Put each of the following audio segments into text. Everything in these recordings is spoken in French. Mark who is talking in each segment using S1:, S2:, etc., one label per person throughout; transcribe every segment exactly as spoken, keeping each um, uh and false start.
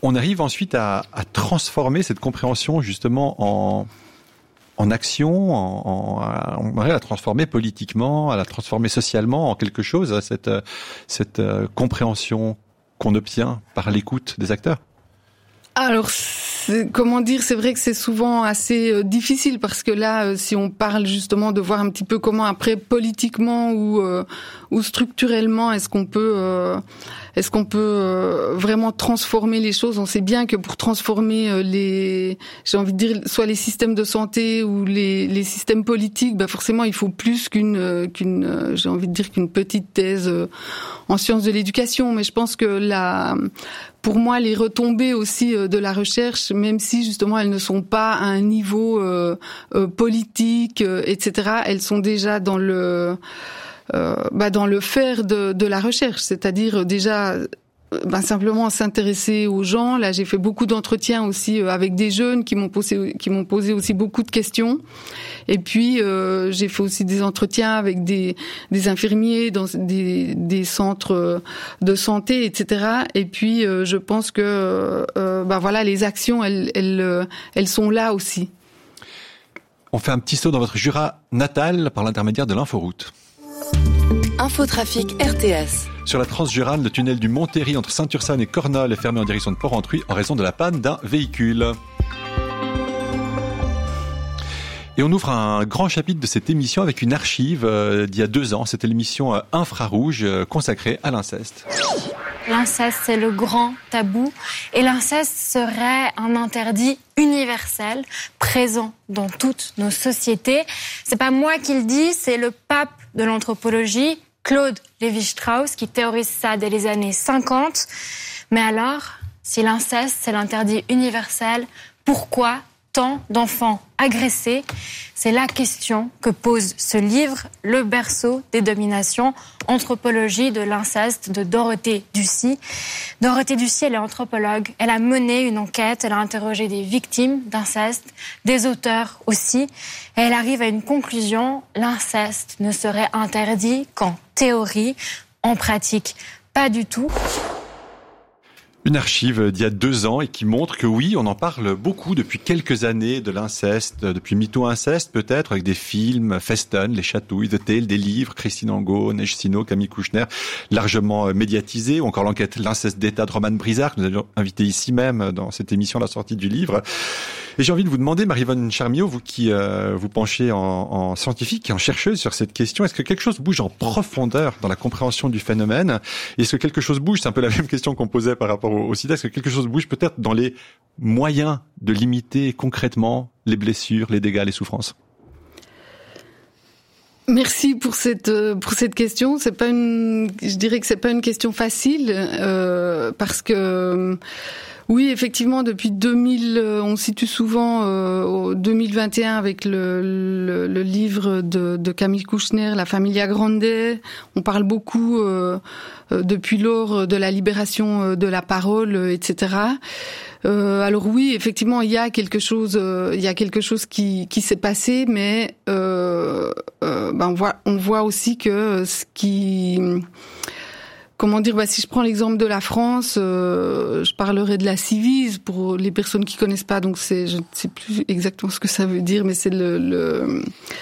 S1: on arrive ensuite à, à transformer cette compréhension justement en, en action, en, en, on arrive à la transformer politiquement, à la transformer socialement en quelque chose, cette, cette euh, compréhension qu'on obtient par l'écoute des acteurs.
S2: Alors, c'est, comment dire, c'est vrai que c'est souvent assez euh, difficile parce que là, euh, si on parle justement de voir un petit peu comment après politiquement ou euh, ou structurellement, est-ce qu'on peut euh, est-ce qu'on peut euh, vraiment transformer les choses. On sait bien que pour transformer euh, les, j'ai envie de dire, soit les systèmes de santé ou les les systèmes politiques, bah forcément il faut plus qu'une euh, qu'une, euh, j'ai envie de dire qu'une petite thèse euh, en sciences de l'éducation. Mais je pense que la Pour moi, les retombées aussi de la recherche, même si justement elles ne sont pas à un niveau euh, euh, politique, euh, et cetera, elles sont déjà dans le euh, bah, dans le faire de, de la recherche, c'est-à-dire déjà ben, simplement s'intéresser aux gens. Là, j'ai fait beaucoup d'entretiens aussi euh, avec des jeunes qui m'ont posé qui m'ont posé aussi beaucoup de questions. Et puis euh, j'ai fait aussi des entretiens avec des des infirmiers dans des des centres de santé, et cetera. Et puis euh, je pense que euh, ben voilà, les actions elles elles elles sont là aussi.
S1: On fait un petit saut dans votre Jura natal par l'intermédiaire de l'inforoute.
S3: Infotrafic R T S.
S1: Sur la Transjurane, le tunnel du Montéry entre Saint-Ursanne et Cornol est fermé en direction de Port-Entruy en raison de la panne d'un véhicule. Et on ouvre un grand chapitre de cette émission avec une archive euh, d'il y a deux ans. C'était l'émission euh, Infrarouge euh, consacrée à l'inceste.
S4: L'inceste, c'est le grand tabou. Et l'inceste serait un interdit universel, présent dans toutes nos sociétés. C'est pas moi qui le dis, c'est le pape de l'anthropologie, Claude Lévi-Strauss, qui théorise ça dès les années cinquante. Mais alors, si l'inceste, c'est l'interdit universel, pourquoi tant d'enfants agressés? C'est la question que pose ce livre, Le berceau des dominations, anthropologie de l'inceste de Dorothée Ducy. Dorothée Ducy, elle est anthropologue. Elle a mené une enquête, elle a interrogé des victimes d'inceste, des auteurs aussi. Et elle arrive à une conclusion, l'inceste ne serait interdit qu'en théorie, en pratique, pas du tout.
S1: Une archive d'il y a deux ans et qui montre que oui, on en parle beaucoup depuis quelques années de l'inceste, depuis Mytho Inceste peut-être, avec des films, Feston, Les Chatouilles, The Tale, des livres, Christine Angot, Neige Sino, Camille Kouchner, largement médiatisés, ou encore l'enquête L'inceste d'État de Roman Brizard, que nous avions invité ici même dans cette émission, la sortie du livre. Et j'ai envie de vous demander, Marie-Vonne Charmiot, vous qui euh, vous penchez en, en scientifique et en chercheuse sur cette question, est-ce que quelque chose bouge en profondeur dans la compréhension du phénomène? Est-ce que quelque chose bouge, c'est un peu la même question qu'on posait par rapport au, au sida, est-ce que quelque chose bouge peut-être dans les moyens de limiter concrètement les blessures, les dégâts, les souffrances?
S2: Merci pour cette pour cette question. C'est pas une, je dirais que c'est pas une question facile euh, parce que oui, effectivement, depuis deux mille, on situe souvent euh, au deux mille vingt et un avec le, le, le livre de, de Camille Kouchner, La Familia Grande. On parle beaucoup euh, depuis lors de la libération de la parole, et cetera. Euh, alors oui, effectivement, il y a quelque chose, euh, il y a quelque chose qui, qui s'est passé, mais euh, euh, ben on voit, on voit aussi que ce qui Comment dire, bah, si je prends l'exemple de la France, euh, je parlerai de la Civise pour les personnes qui connaissent pas, donc c'est, je ne sais plus exactement ce que ça veut dire, mais c'est le, le,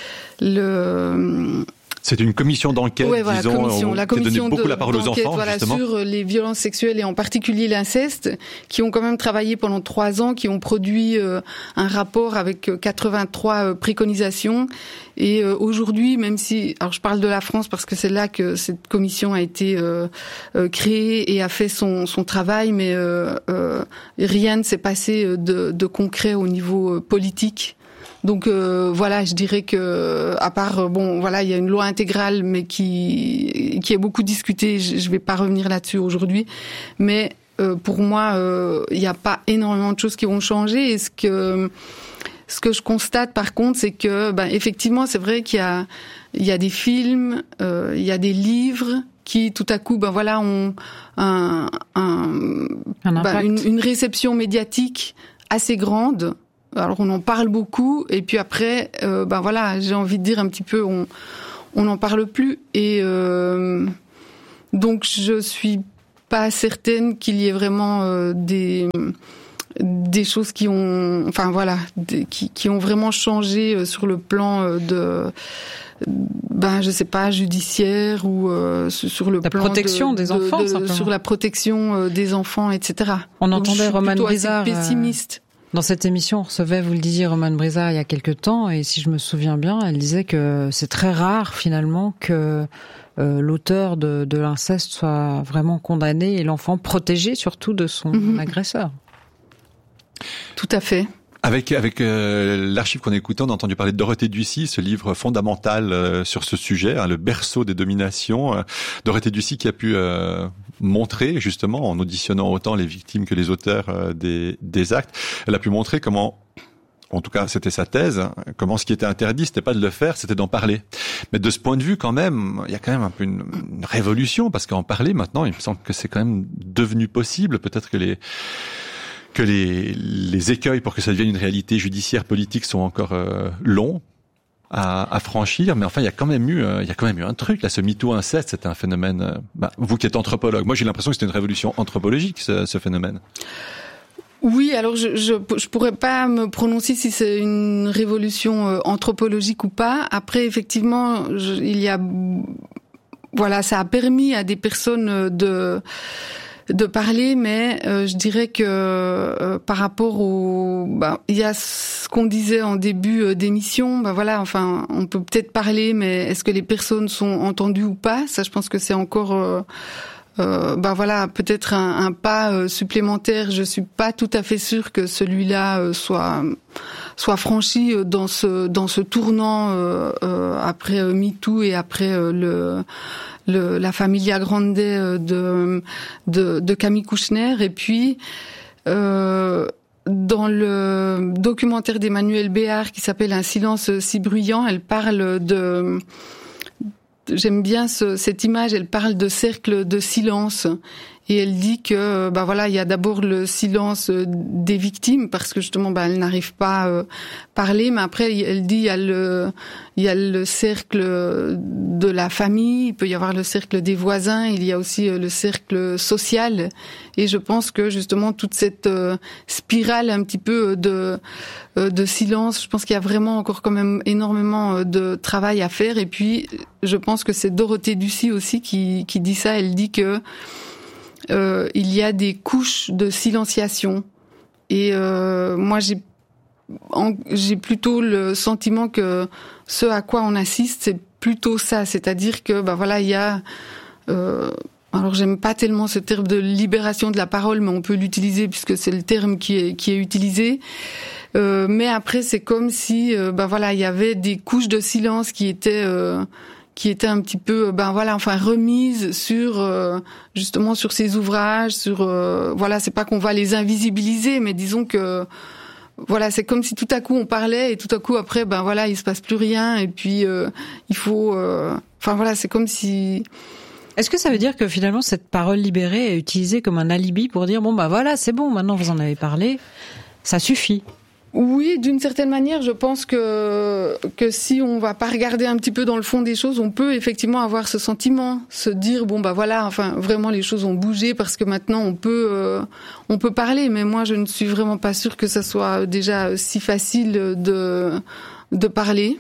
S2: le
S1: C'est une commission d'enquête,
S2: ouais, voilà,
S1: disons,
S2: commission, la commission
S1: qui a donné beaucoup
S2: de,
S1: la parole aux enfants,
S2: voilà,
S1: justement.
S2: sur les violences sexuelles et en particulier l'inceste, qui ont quand même travaillé pendant trois ans, qui ont produit euh, un rapport avec quatre-vingt-trois euh, préconisations. Et euh, aujourd'hui, même si, alors je parle de la France parce que c'est là que cette commission a été euh, euh, créée et a fait son, son travail, mais euh, euh, rien ne s'est passé de, de concret au niveau euh, politique. Donc euh, voilà, je dirais que à part bon voilà, il y a une loi intégrale mais qui qui est beaucoup discutée, je, je vais pas revenir là-dessus aujourd'hui, mais euh, pour moi euh, il n'y a pas énormément de choses qui vont changer. Et ce que ce que je constate par contre, c'est que ben effectivement, c'est vrai qu'il y a il y a des films, euh, il y a des livres qui tout à coup ben voilà ont un un, un ben, une, une réception médiatique assez grande. Alors on en parle beaucoup et puis après, euh, ben voilà, j'ai envie de dire un petit peu, on on n'en parle plus et euh, donc je suis pas certaine qu'il y ait vraiment euh, des des choses qui ont, enfin voilà, des, qui, qui ont vraiment changé euh, sur le plan euh, de, ben je sais pas, judiciaire ou euh, sur le
S5: la
S2: plan
S5: protection
S2: de,
S5: des enfants,
S2: de, de,
S5: simplement.
S2: sur la protection euh, des enfants, et cetera.
S5: On
S2: Donc,
S5: entendait Romane Brizard.
S2: pessimiste.
S5: Euh, dans cette émission, on recevait, vous le disiez, Romane Brizard il y a quelques temps, et si je me souviens bien, elle disait que c'est très rare finalement que euh, l'auteur de, de l'inceste soit vraiment condamné et l'enfant protégé surtout de son mm-hmm. agresseur.
S2: Tout à fait.
S1: Avec avec euh, l'archive qu'on a écouté, on a entendu parler de Dorothée Ducy, ce livre fondamental euh, sur ce sujet, hein, le berceau des dominations. Euh, Dorothée Ducy qui a pu euh, montrer, justement, en auditionnant autant les victimes que les auteurs euh, des, des actes, elle a pu montrer comment, en tout cas c'était sa thèse, hein, comment ce qui était interdit, c'était pas de le faire, c'était d'en parler. Mais de ce point de vue, quand même, il y a quand même un peu une, une révolution, parce qu'en parler maintenant, il me semble que c'est quand même devenu possible. Peut-être que les que les, les écueils pour que ça devienne une réalité judiciaire politique sont encore euh, longs à, à franchir, mais enfin il y a quand même eu euh, il y a quand même eu un truc là, ce MeToo inceste, c'était un phénomène. Euh, bah, vous qui êtes anthropologue, moi j'ai l'impression que c'était une révolution anthropologique ce, ce phénomène.
S2: Oui, alors je, je je pourrais pas me prononcer si c'est une révolution euh, anthropologique ou pas. Après effectivement, je, il y a voilà, ça a permis à des personnes de de parler, mais euh, je dirais que euh, par rapport au, bah, il y a ce qu'on disait en début euh, d'émission, bah voilà, enfin, on peut peut-être parler, mais est-ce que les personnes sont entendues ou pas? Ça, je pense que c'est encore, euh, euh, bah voilà, peut-être un, un pas euh, supplémentaire. Je suis pas tout à fait sûre que celui-là euh, soit soit franchi dans ce dans ce tournant euh, euh, après euh, MeToo et après euh, le Le, la Familia Grande de, de, de Camille Kouchner. Et puis, euh, dans le documentaire d'Emmanuelle Béard qui s'appelle Un silence si bruyant, elle parle de... J'aime bien ce, cette image, elle parle de cercle de silence. Et elle dit que, bah voilà, il y a d'abord le silence des victimes parce que justement, bah elles n'arrivent pas à parler. Mais après, elle dit il y a le, il y a le cercle de la famille, il peut y avoir le cercle des voisins, il y a aussi le cercle social. Et je pense que justement toute cette spirale un petit peu de de silence, je pense qu'il y a vraiment encore quand même énormément de travail à faire. Et puis, je pense que c'est Dorothée Ducy aussi qui qui dit ça. Elle dit que Euh, il y a des couches de silenciation et euh, moi j'ai en, j'ai plutôt le sentiment que ce à quoi on assiste c'est plutôt ça, c'est-à-dire que bah voilà il y a euh, alors j'aime pas tellement ce terme de libération de la parole, mais on peut l'utiliser puisque c'est le terme qui est qui est utilisé. Euh, mais après c'est comme si euh, bah voilà il y avait des couches de silence qui étaient euh, qui était un petit peu, ben voilà, enfin remise sur euh, justement sur ces ouvrages, sur euh, voilà, c'est pas qu'on va les invisibiliser, mais disons que voilà, c'est comme si tout à coup on parlait et tout à coup après, ben voilà, il se passe plus rien et puis euh, il faut, euh, enfin voilà, c'est comme si.
S5: Est-ce que ça veut dire que finalement cette parole libérée est utilisée comme un alibi pour dire bon bah voilà, c'est bon, maintenant vous en avez parlé, ça suffit?
S2: Oui, d'une certaine manière, je pense que que si on va pas regarder un petit peu dans le fond des choses, on peut effectivement avoir ce sentiment, se dire bon bah voilà, enfin vraiment les choses ont bougé parce que maintenant on peut euh, on peut parler. Mais moi, je ne suis vraiment pas sûre que ça soit déjà si facile de de parler.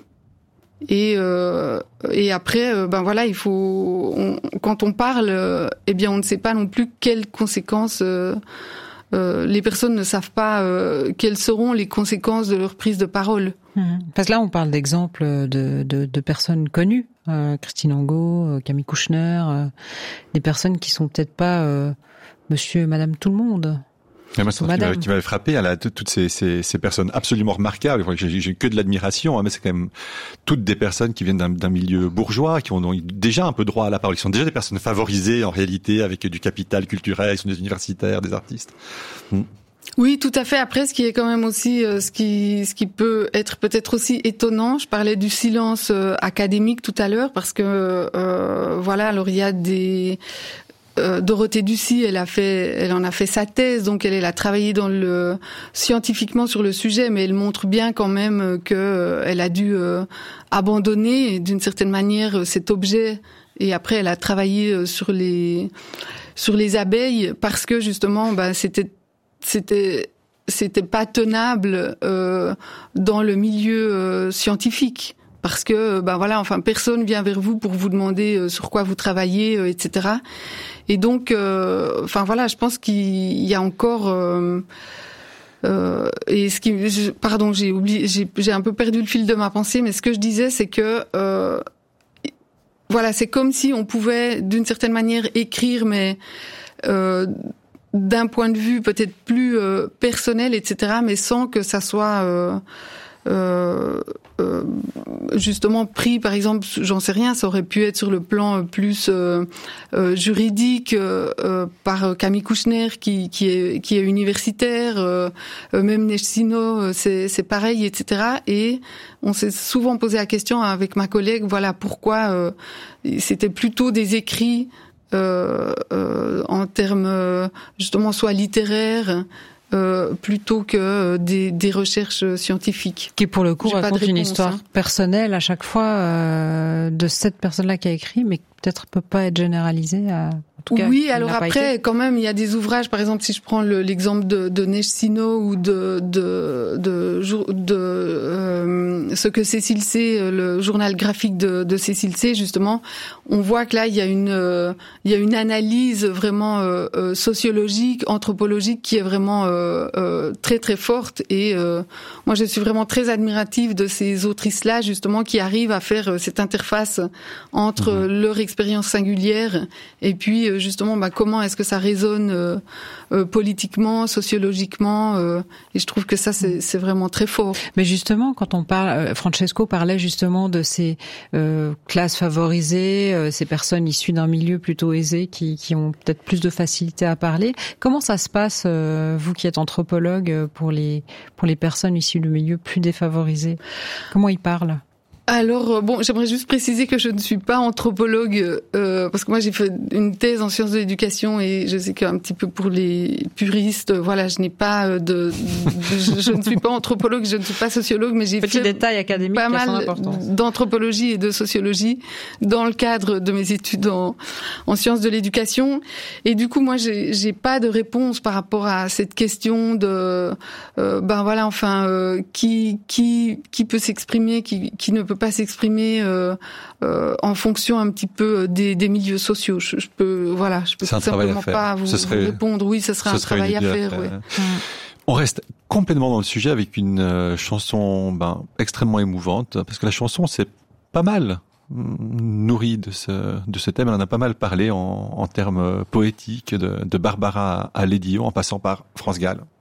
S2: Et euh, et après, euh, ben voilà, il faut on, quand on parle, euh, eh bien on ne sait pas non plus quelles conséquences. Euh, Euh, les personnes ne savent pas euh, quelles seront les conséquences de leur prise de parole.
S5: Mmh. Parce que là, on parle d'exemples de, de, de personnes connues, euh, Christine Angot, euh, Camille Kouchner, euh, des personnes qui sont peut-être pas euh, monsieur et madame tout le monde.
S1: Et moi, c'est ce qui m'avait frappé, elle a toutes ces, ces, ces personnes absolument remarquables. J'ai, j'ai que de l'admiration, hein, mais c'est quand même toutes des personnes qui viennent d'un, d'un milieu bourgeois, qui ont donc déjà un peu droit à la parole, qui sont déjà des personnes favorisées en réalité, avec du capital culturel, qui sont des universitaires, des artistes. Mmh.
S2: Oui, tout à fait. Après, ce qui est quand même aussi, euh, ce qui, ce qui peut être peut-être aussi étonnant. Je parlais du silence euh, académique tout à l'heure, parce que euh, voilà, alors il y a des Euh, Dorothée Ducy, elle a fait, elle en a fait sa thèse, donc elle, elle a travaillé dans le scientifiquement sur le sujet, mais elle montre bien quand même que euh, elle a dû euh, abandonner d'une certaine manière cet objet Et après, elle a travaillé sur les sur les abeilles parce que justement, bah, c'était c'était c'était pas tenable euh, dans le milieu euh, scientifique. Parce que, ben voilà, enfin, personne vient vers vous pour vous demander euh, sur quoi vous travaillez, euh, et cetera. Et donc, euh, enfin voilà, je pense qu'il y a encore. Euh, euh, et ce qui, je, pardon, j'ai oublié, j'ai, j'ai un peu perdu le fil de ma pensée, mais ce que je disais, c'est que, euh, voilà, c'est comme si on pouvait, d'une certaine manière, écrire, mais euh, d'un point de vue peut-être plus euh, personnel, et cetera, mais sans que ça soit euh, euh, euh, justement pris, par exemple, j'en sais rien, ça aurait pu être sur le plan plus euh, euh, juridique euh, euh, par Camille Kouchner qui, qui est qui est universitaire, euh, même Nechsino, c'est c'est pareil, et cetera. Et on s'est souvent posé la question avec ma collègue, voilà pourquoi euh, c'était plutôt des écrits euh, euh, en termes euh, justement soit littéraires. Euh, plutôt que des, des recherches scientifiques.
S5: Qui pour le coup
S2: J'ai
S5: raconte
S2: réponse,
S5: une histoire
S2: hein.
S5: personnelle à chaque fois euh, de cette personne-là qui a écrit, mais peut-être peut pas être généralisée à... En tout cas,
S2: oui, alors après, quand même, il y a des ouvrages, par exemple, si je prends le, l'exemple de, de Nechsino ou de de de, de, de euh, ce que Cécile C, le journal graphique de, de Cécile C, justement, on voit que là, il y a une euh, il y a une analyse vraiment euh, euh, sociologique, anthropologique qui est vraiment euh, euh, très très forte. Et euh, moi, je suis vraiment très admirative de ces autrices-là, justement, qui arrivent à faire euh, cette interface entre mmh. leur expérience singulière et puis justement, bah, comment est-ce que ça résonne euh, euh, politiquement, sociologiquement, euh, et je trouve que ça, c'est, c'est vraiment très fort.
S5: Mais justement, quand on parle, euh, Francesco parlait justement de ces euh, classes favorisées, euh, ces personnes issues d'un milieu plutôt aisé qui, qui ont peut-être plus de facilité à parler. Comment ça se passe, euh, vous qui êtes anthropologue, pour les pour les personnes issues de milieux plus défavorisés? Comment ils parlent?
S2: Alors, bon, j'aimerais juste préciser que je ne suis pas anthropologue, euh, parce que moi j'ai fait une thèse en sciences de l'éducation et je sais qu'un petit peu pour les puristes, voilà, je n'ai pas de, de je, je ne suis pas anthropologue, je ne suis pas sociologue, mais j'ai
S5: Petit
S2: fait
S5: détail académique
S2: pas mal d'anthropologie et de sociologie dans le cadre de mes études en, en sciences de l'éducation. Et du coup, moi, j'ai, j'ai pas de réponse par rapport à cette question de, euh, ben voilà, enfin, euh, qui qui qui peut s'exprimer, qui qui ne peut pas s'exprimer euh, euh, en fonction un petit peu des, des milieux sociaux. Je, je peux, voilà, je peux tout simplement pas vous,
S1: serait,
S2: vous répondre. Oui, ce serait ce un serait travail à faire. Ouais. Mmh.
S1: On reste complètement dans le sujet avec une euh, chanson ben, extrêmement émouvante, parce que la chanson, c'est pas mal nourrie de ce, de ce thème. Elle en a pas mal parlé en, en termes poétiques, de, de Barbara à Lédio, en passant par France Gall.